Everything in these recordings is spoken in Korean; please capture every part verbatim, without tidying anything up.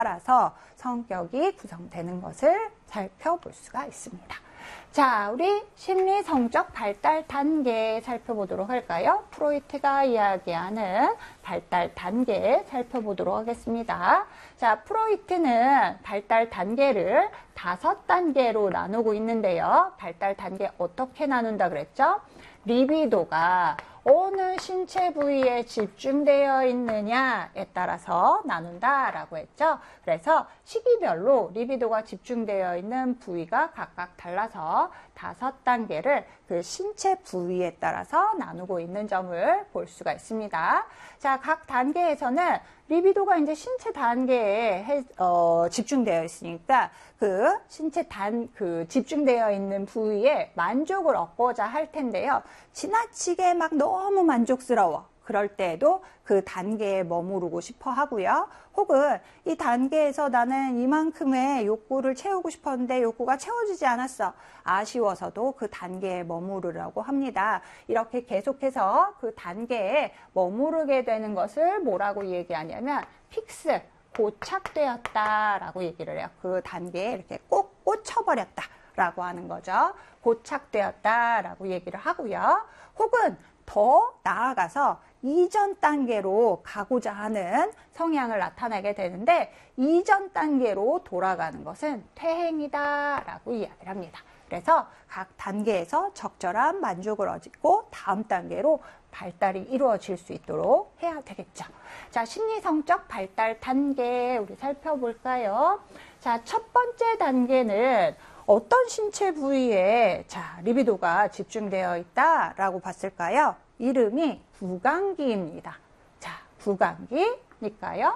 따라서 성격이 구성되는 것을 살펴볼 수가 있습니다. 자, 우리 심리 성적 발달 단계 살펴보도록 할까요? 프로이트가 이야기하는 발달 단계 살펴보도록 하겠습니다. 자, 프로이트는 발달 단계를 다섯 단계로 나누고 있는데요. 발달 단계 어떻게 나눈다 그랬죠? 리비도가 어느 신체 부위에 집중되어 있느냐에 따라서 나눈다라고 했죠. 그래서 시기별로 리비도가 집중되어 있는 부위가 각각 달라서 다섯 단계를 그 신체 부위에 따라서 나누고 있는 점을 볼 수가 있습니다. 자, 각 단계에서는 리비도가 이제 신체 단계에 해, 어, 집중되어 있으니까 그 신체 단, 그 집중되어 있는 부위에 만족을 얻고자 할 텐데요. 지나치게 막 너무 만족스러워. 그럴 때에도 그 단계에 머무르고 싶어 하고요. 혹은 이 단계에서 나는 이만큼의 욕구를 채우고 싶었는데 욕구가 채워지지 않았어. 아쉬워서도 그 단계에 머무르라고 합니다. 이렇게 계속해서 그 단계에 머무르게 되는 것을 뭐라고 얘기하냐면 픽스, 고착되었다라고 얘기를 해요. 그 단계에 이렇게 꼭 꽂혀버렸다라고 하는 거죠. 고착되었다라고 얘기를 하고요. 혹은 더 나아가서 이전 단계로 가고자 하는 성향을 나타내게 되는데 이전 단계로 돌아가는 것은 퇴행이다 라고 이야기를 합니다. 그래서 각 단계에서 적절한 만족을 얻고 다음 단계로 발달이 이루어질 수 있도록 해야 되겠죠. 자, 심리성적 발달 단계 우리 살펴볼까요? 자, 첫 번째 단계는 어떤 신체 부위에 자, 리비도가 집중되어 있다라고 봤을까요? 이름이 구강기입니다. 자, 구강기니까요.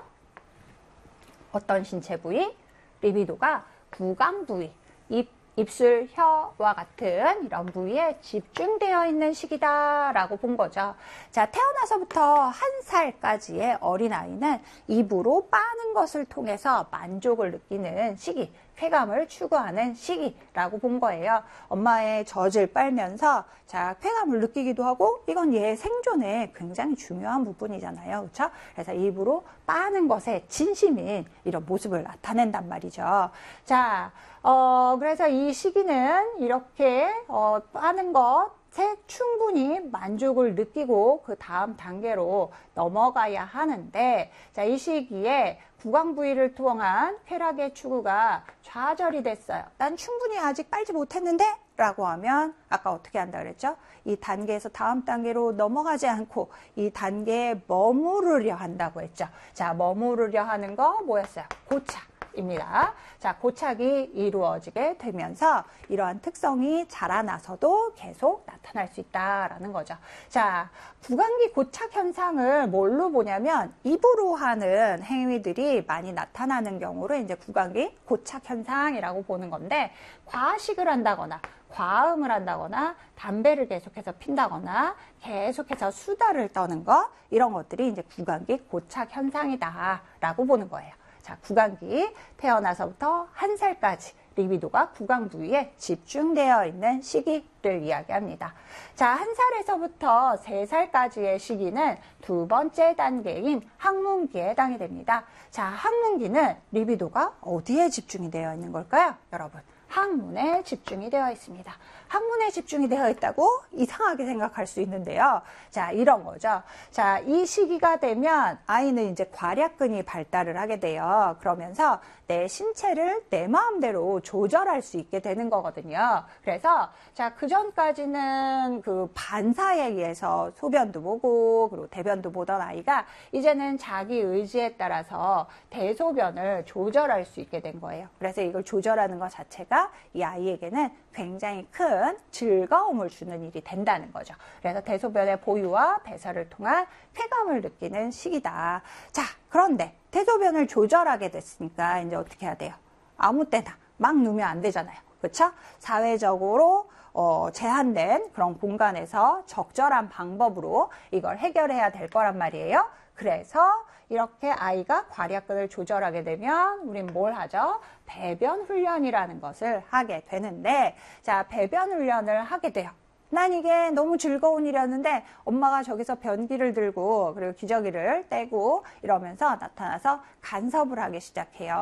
어떤 신체 부위? 리비도가 구강 부위, 입, 입술, 혀와 같은 이런 부위에 집중되어 있는 시기다라고 본 거죠. 자, 태어나서부터 한 살까지의 어린아이는 입으로 빠는 것을 통해서 만족을 느끼는 시기, 쾌감을 추구하는 시기라고 본 거예요. 엄마의 젖을 빨면서 자, 쾌감을 느끼기도 하고 이건 얘 생존에 굉장히 중요한 부분이잖아요. 그렇죠? 그래서 입으로 빠는 것에 진심인 이런 모습을 나타낸단 말이죠. 자, 어, 그래서 이 시기는 이렇게 어, 빠는 것에 충분히 만족을 느끼고 그 다음 단계로 넘어가야 하는데 자, 이 시기에 구강 부위를 통한 쾌락의 추구가 좌절이 됐어요. 난 충분히 아직 빨지 못했는데? 라고 하면 아까 어떻게 한다 그랬죠? 이 단계에서 다음 단계로 넘어가지 않고 이 단계에 머무르려 한다고 했죠. 자, 머무르려 하는 거 뭐였어요? 고착입니다. 자, 고착이 이루어지게 되면서 이러한 특성이 자라나서도 계속 나타날 수 있다라는 거죠. 자, 구강기 고착 현상을 뭘로 보냐면 입으로 하는 행위들이 많이 나타나는 경우를 이제 구강기 고착 현상이라고 보는 건데 과식을 한다거나 과음을 한다거나 담배를 계속해서 핀다거나 계속해서 수다를 떠는 것 이런 것들이 이제 구강기 고착 현상이다라고 보는 거예요. 자, 구강기 태어나서부터 한 살까지 리비도가 구강 부위에 집중되어 있는 시기를 이야기합니다. 자, 한 살에서부터 세 살까지의 시기는 두 번째 단계인 학문기에 해당이 됩니다. 자, 학문기는 리비도가 어디에 집중이 되어 있는 걸까요? 여러분, 학문에 집중이 되어 있습니다. 학문에 집중이 되어 있다고 이상하게 생각할 수 있는데요. 자, 이런 거죠. 자, 이 시기가 되면 아이는 이제 괄약근이 발달을 하게 돼요. 그러면서 내 신체를 내 마음대로 조절할 수 있게 되는 거거든요. 그래서 자, 그 전까지는 그 반사에 의해서 소변도 보고 그리고 대변도 보던 아이가 이제는 자기 의지에 따라서 대소변을 조절할 수 있게 된 거예요. 그래서 이걸 조절하는 것 자체가 이 아이에게는 굉장히 큰 즐거움을 주는 일이 된다는 거죠. 그래서 대소변의 보유와 배설을 통한 쾌감을 느끼는 시기다. 자, 그런데 대소변을 조절하게 됐으니까 이제 어떻게 해야 돼요? 아무 때나 막 누우면 안 되잖아요. 그렇죠? 사회적으로 어, 제한된 그런 공간에서 적절한 방법으로 이걸 해결해야 될 거란 말이에요. 그래서 이렇게 아이가 괄약근을 조절하게 되면 우린 뭘 하죠? 배변 훈련이라는 것을 하게 되는데 자, 배변 훈련을 하게 돼요. 난 이게 너무 즐거운 일이었는데 엄마가 저기서 변기를 들고 그리고 기저귀를 떼고 이러면서 나타나서 간섭을 하기 시작해요.